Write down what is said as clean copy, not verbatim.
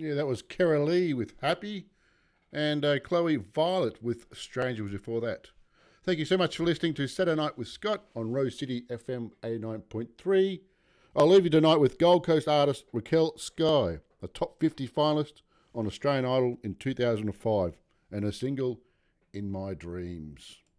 Yeah, that was Kara Lee with Happy and Chloe Violet with Stranger was before that. Thank you so much for listening to Saturday Night with Scott on Rose City FM 89.3. I'll leave you tonight with Gold Coast artist Raquel Sky, a top 50 finalist on Australian Idol in 2005, and her single, In My Dreams.